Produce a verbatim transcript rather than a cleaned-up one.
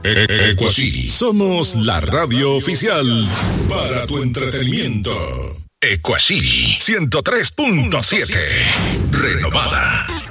Equacity. Somos la radio oficial para tu entretenimiento. Equacity ciento tres punto siete. Renovada.